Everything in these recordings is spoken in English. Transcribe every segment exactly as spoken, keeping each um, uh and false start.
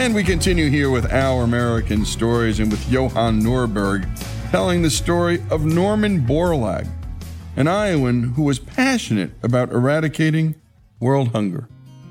And we continue here with Our American Stories and with Johan Norberg telling the story of Norman Borlaug, an Iowan who was passionate about eradicating world hunger.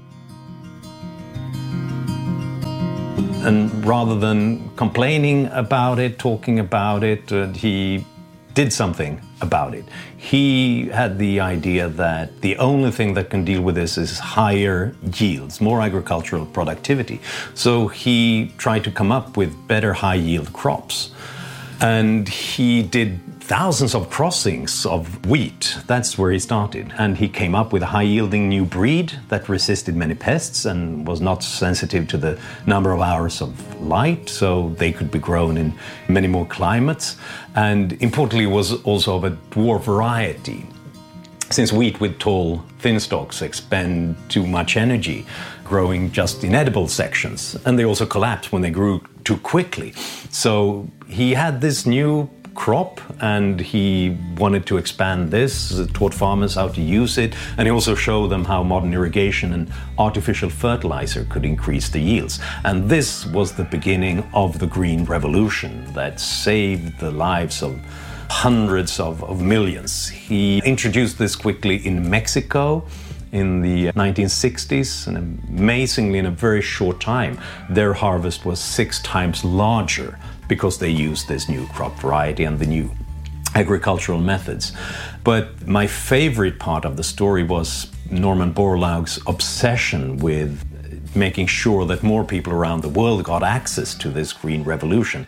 And rather than complaining about it, talking about it, uh, he did something about it. He had the idea that the only thing that can deal with this is higher yields, more agricultural productivity. So he tried to come up with better high-yield crops. And he did thousands of crossings of wheat. That's where he started. And he came up with a high-yielding new breed that resisted many pests and was not sensitive to the number of hours of light, so they could be grown in many more climates. And importantly, was also of a dwarf variety. Since wheat with tall, thin stalks expend too much energy, growing just in edible sections, and they also collapse when they grew too quickly. So he had this new crop and he wanted to expand this, taught farmers how to use it, and he also showed them how modern irrigation and artificial fertilizer could increase the yields. And this was the beginning of the Green Revolution that saved the lives of hundreds of, of millions. He introduced this quickly in Mexico in the nineteen sixties, and amazingly, in a very short time, their harvest was six times larger because they used this new crop variety and the new agricultural methods. But my favorite part of the story was Norman Borlaug's obsession with making sure that more people around the world got access to this green revolution.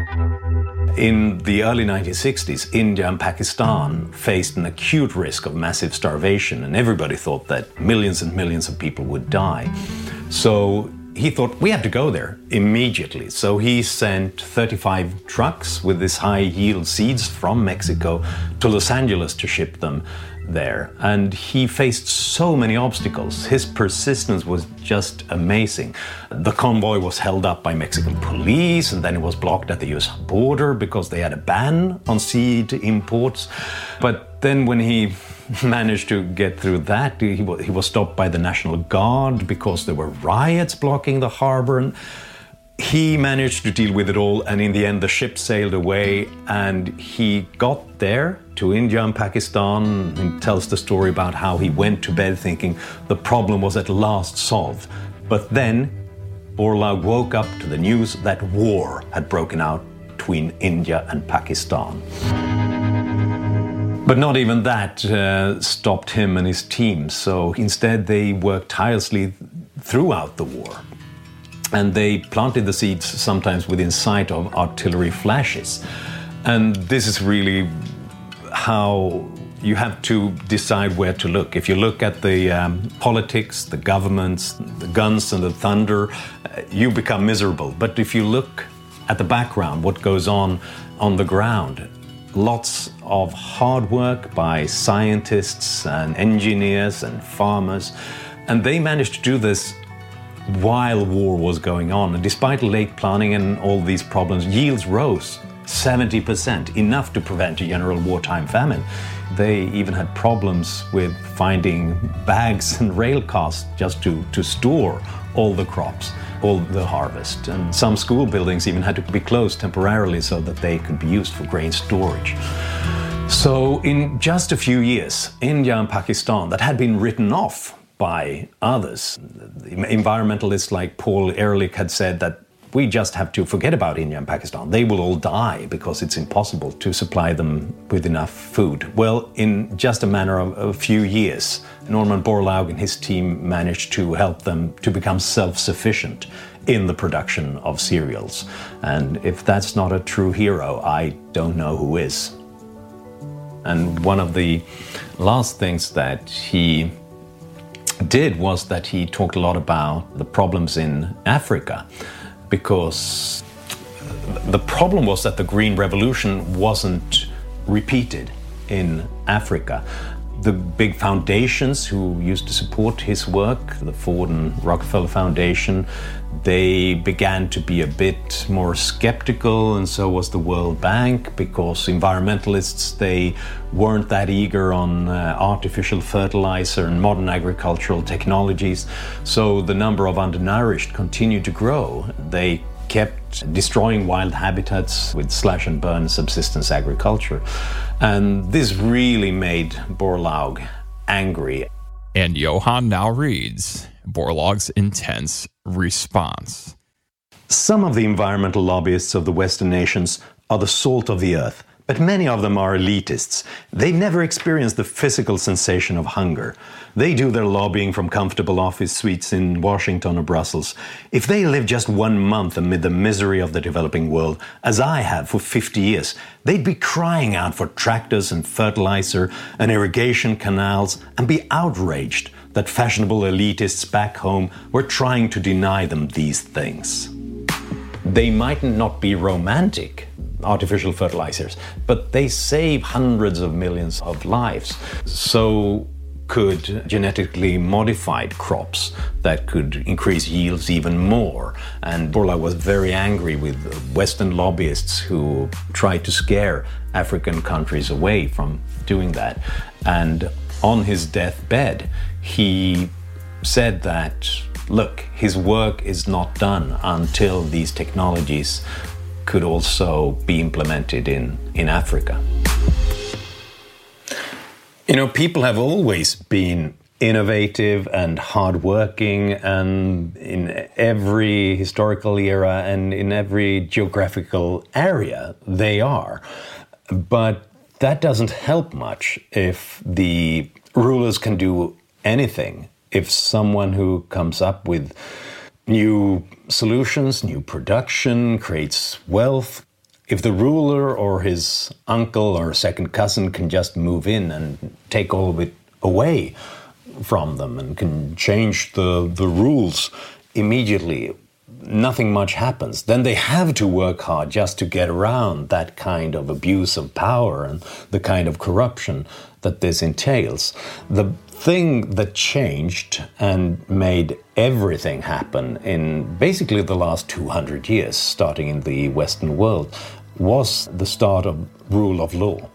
In the early nineteen sixties, India and Pakistan faced an acute risk of massive starvation, and everybody thought that millions and millions of people would die. So he thought, we have to go there immediately. So he sent thirty-five trucks with this high-yield seeds from Mexico to Los Angeles to ship them there. And he faced so many obstacles. His persistence was just amazing. The convoy was held up by Mexican police, and then it was blocked at the U S border because they had a ban on seed imports. But then when he managed to get through that, he was, he was stopped by the National Guard because there were riots blocking the harbor. And he managed to deal with it all, and in the end the ship sailed away, and he got there to India and Pakistan and tells the story about how he went to bed thinking the problem was at last solved. But then Borlaug woke up to the news that war had broken out between India and Pakistan. But not even that uh, stopped him and his team, so instead they worked tirelessly throughout the war. And they planted the seeds sometimes within sight of artillery flashes. And this is really how you have to decide where to look. If you look at the um, politics, the governments, the guns and the thunder, uh, you become miserable. But if you look at the background, what goes on on the ground, lots of hard work by scientists and engineers and farmers, and they managed to do this while war was going on. And despite late planning and all these problems, yields rose seventy percent, enough to prevent a general wartime famine. They even had problems with finding bags and rail cars just to, to store all the crops, all the harvest. And some school buildings even had to be closed temporarily so that they could be used for grain storage. So in just a few years, India and Pakistan, that had been written off by others. Environmentalists like Paul Ehrlich had said that we just have to forget about India and Pakistan. They will all die because it's impossible to supply them with enough food. Well, in just a matter of a few years, Norman Borlaug and his team managed to help them to become self-sufficient in the production of cereals. And if that's not a true hero, I don't know who is. And one of the last things that he did was that he talked a lot about the problems in Africa, because the problem was that the Green Revolution wasn't repeated in Africa. The big foundations who used to support his work, the Ford and Rockefeller Foundation, They began to be a bit more skeptical, and so was the World Bank, because environmentalists, they weren't that eager on uh, artificial fertilizer and modern agricultural technologies. So the number of undernourished continued to grow. They kept destroying wild habitats with slash and burn subsistence agriculture. And this really made Borlaug angry. And Johan now reads Borlaug's intense response. Some of the environmental lobbyists of the Western nations are the salt of the earth, but many of them are elitists. They never experience the physical sensation of hunger. They do their lobbying from comfortable office suites in Washington or Brussels. If they live just one month amid the misery of the developing world, as I have for fifty years, they'd be crying out for tractors and fertilizer and irrigation canals and be outraged that fashionable elitists back home were trying to deny them these things. They might not be romantic, artificial fertilizers, but they save hundreds of millions of lives. So could genetically modified crops that could increase yields even more. And Borlaug was very angry with Western lobbyists who tried to scare African countries away from doing that. And on his deathbed, he said that, look, his work is not done until these technologies could also be implemented in, in Africa. You know, people have always been innovative and hardworking, and in every historical era and in every geographical area they are. But that doesn't help much if the rulers can do anything. If someone who comes up with new solutions, new production, creates wealth, if the ruler or his uncle or second cousin can just move in and take all of it away from them and can change the, the rules immediately, nothing much happens. Then they have to work hard just to get around that kind of abuse of power and the kind of corruption that this entails. The thing that changed and made everything happen in basically the last two hundred years, starting in the Western world, was the start of rule of law.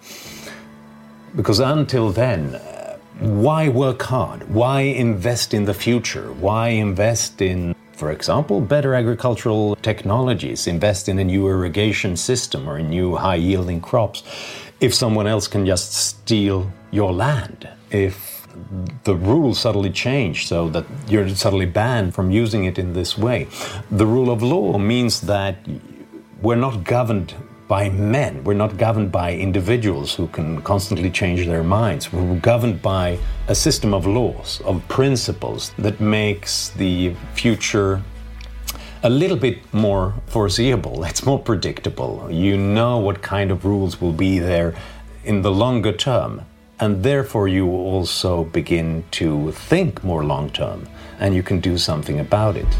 Because until then, why work hard? Why invest in the future? Why invest in, for example, better agricultural technologies, invest in a new irrigation system or in new high-yielding crops, if someone else can just steal your land? If the rules suddenly change so that you're suddenly banned from using it in this way. The rule of law means that we're not governed by men. We're not governed by individuals who can constantly change their minds. We're governed by a system of laws, of principles that makes the future a little bit more foreseeable. It's more predictable. You know what kind of rules will be there in the longer term. And therefore you also begin to think more long-term, and you can do something about it.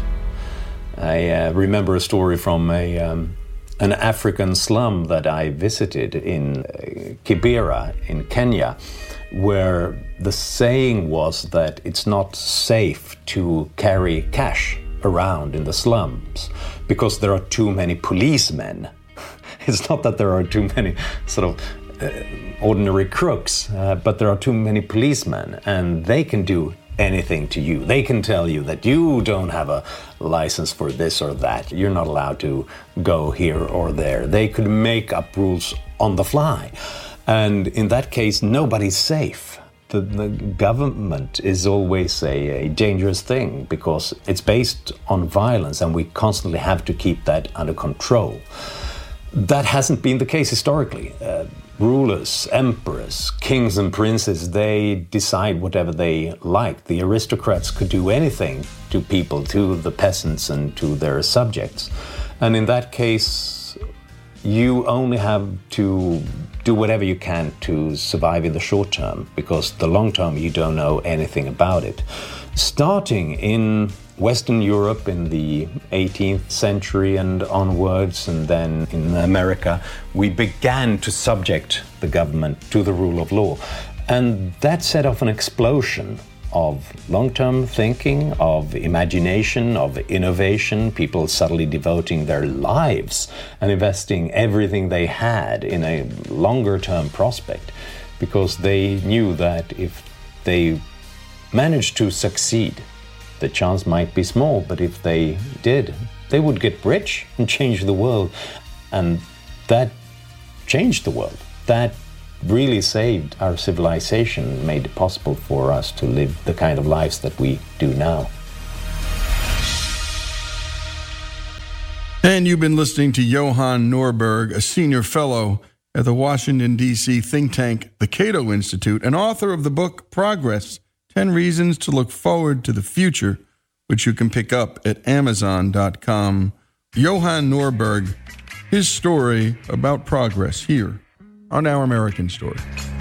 I uh, remember a story from a, um, an African slum that I visited in uh, Kibera in Kenya, where the saying was that it's not safe to carry cash around in the slums because there are too many policemen. It's not that there are too many sort of Uh, ordinary crooks, uh, but there are too many policemen, and they can do anything to you. They can tell you that you don't have a license for this or that. You're not allowed to go here or there. They could make up rules on the fly. And in that case, nobody's safe. The, the government is always a, a dangerous thing because it's based on violence, and we constantly have to keep that under control. That hasn't been the case historically. Uh, Rulers, emperors, kings and princes, they decide whatever they like. The aristocrats could do anything to people, to the peasants and to their subjects. And in that case, you only have to do whatever you can to survive in the short term, because the long term you don't know anything about it. Starting in Western Europe in the eighteenth century and onwards, and then in America, we began to subject the government to the rule of law. And that set off an explosion of long-term thinking, of imagination, of innovation, people suddenly devoting their lives and investing everything they had in a longer-term prospect, because they knew that if they managed to succeed, the chance might be small, but if they did, they would get rich and change the world. And that changed the world. That really saved our civilization, made it possible for us to live the kind of lives that we do now. And you've been listening to Johan Norberg, a senior fellow at the Washington, D C think tank, the Cato Institute, and author of the book Progress, ten Reasons to Look Forward to the Future, which you can pick up at amazon dot com. Johan Norberg, his story about progress here on Our American Story.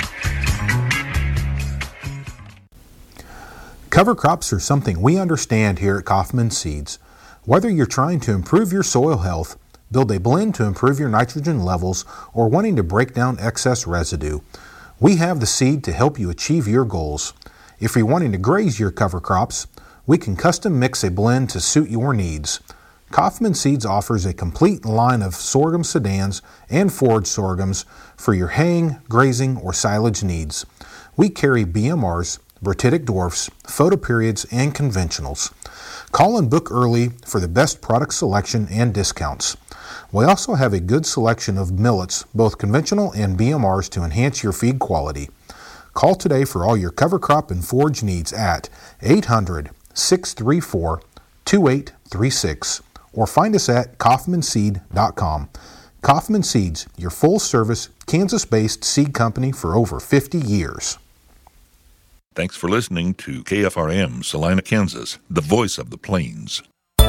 Cover crops are something we understand here at Kaufman Seeds. Whether you're trying to improve your soil health, build a blend to improve your nitrogen levels, or wanting to break down excess residue, we have the seed to help you achieve your goals. If you're wanting to graze your cover crops, we can custom mix a blend to suit your needs. Kaufman Seeds offers a complete line of sorghum sedans and forage sorghums for your haying, grazing, or silage needs. We carry B M Rs, Bratitic dwarfs, photoperiods, and conventionals. Call and book early for the best product selection and discounts. We also have a good selection of millets, both conventional and B M Rs, to enhance your feed quality. Call today for all your cover crop and forage needs at eight hundred, six three four, two eight three six or find us at kaufman seed dot com. Kaufman Seeds, your full-service, Kansas-based seed company for over fifty years. Thanks for listening to K F R M, Salina, Kansas, the voice of the plains.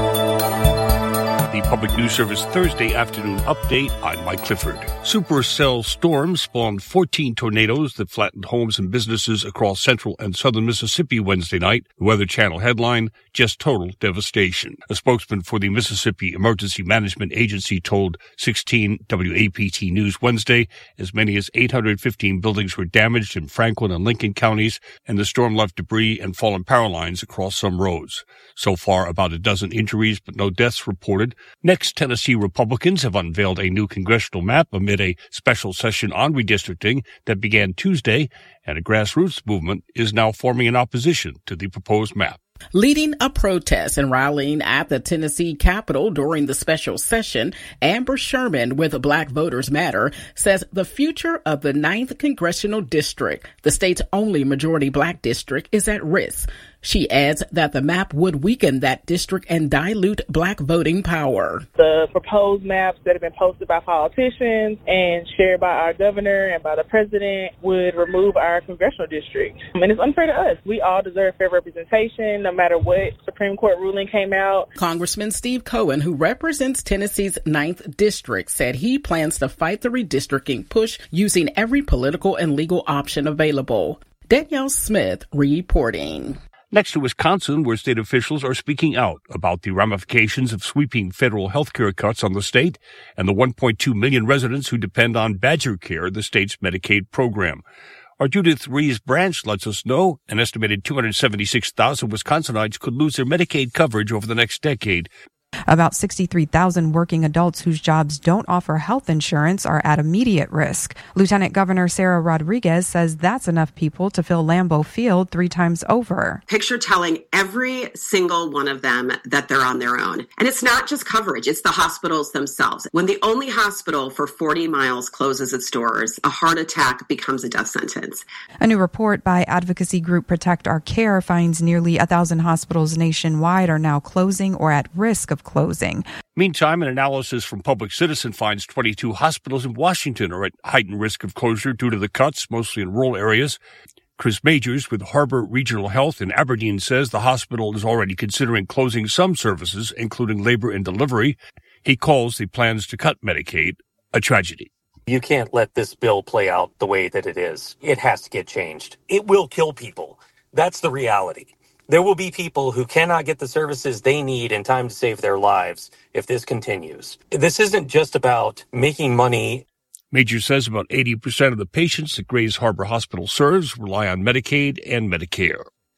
The Public News Service Thursday afternoon update. I'm Mike Clifford. Supercell storms spawned fourteen tornadoes that flattened homes and businesses across central and southern Mississippi Wednesday night. The Weather Channel headline, just total devastation. A spokesman for the Mississippi Emergency Management Agency told sixteen W A P T News Wednesday as many as eight hundred fifteen buildings were damaged in Franklin and Lincoln counties, and the storm left debris and fallen power lines across some roads. So far, about a dozen injuries, but no deaths reported. Next, Tennessee Republicans have unveiled a new congressional map amid a special session on redistricting that began Tuesday, and a grassroots movement is now forming an opposition to the proposed map. Leading a protest and rallying at the Tennessee Capitol during the special session, Amber Sherman with Black Voters Matter says the future of the ninth Congressional District, the state's only majority black district, is at risk. She adds that the map would weaken that district and dilute black voting power. The proposed maps that have been posted by politicians and shared by our governor and by the president would remove our congressional district. And it's unfair to us. We all deserve fair representation, no matter what Supreme Court ruling came out. Congressman Steve Cohen, who represents Tennessee's ninth District, said he plans to fight the redistricting push using every political and legal option available. Danielle Smith reporting. Next to Wisconsin, where state officials are speaking out about the ramifications of sweeping federal health care cuts on the state and the one point two million residents who depend on Badger Care, the state's Medicaid program. Our Judith Rees Branch lets us know an estimated two hundred seventy-six thousand Wisconsinites could lose their Medicaid coverage over the next decade. About sixty-three thousand working adults whose jobs don't offer health insurance are at immediate risk. Lieutenant Governor Sarah Rodriguez says that's enough people to fill Lambeau Field three times over. Picture telling every single one of them that they're on their own. And it's not just coverage, it's the hospitals themselves. When the only hospital for forty miles closes its doors, a heart attack becomes a death sentence. A new report by advocacy group Protect Our Care finds nearly a thousand hospitals nationwide are now closing or at risk of closing. Meantime, an analysis from Public Citizen finds twenty-two hospitals in Washington are at heightened risk of closure due to the cuts, mostly in rural areas. Chris Majors with Harbor Regional Health in Aberdeen says the hospital is already considering closing some services, including labor and delivery. He calls the plans to cut Medicaid a tragedy. You can't let this bill play out the way that it is. It has to get changed. It will kill people. That's the reality. There will be people who cannot get the services they need in time to save their lives if this continues. This isn't just about making money. Major says about eighty percent of the patients that Grays Harbor Hospital serves rely on Medicaid and Medicare.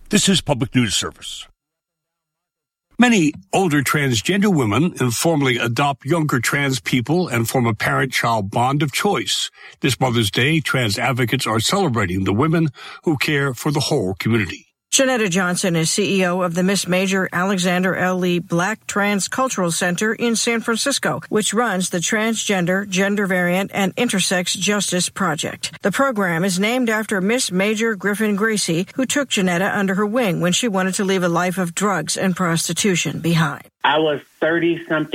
This is Public News Service. Many older transgender women informally adopt younger trans people and form a parent-child bond of choice. This Mother's Day, trans advocates are celebrating the women who care for the whole community. Janetta Johnson is C E O of the Miss Major Alexander L. Lee Black Trans Cultural Center in San Francisco, which runs the Transgender, Gender Variant, and Intersex Justice Project. The program is named after Miss Major Griffin Gracie, who took Janetta under her wing when she wanted to leave a life of drugs and prostitution behind. I was thirty-something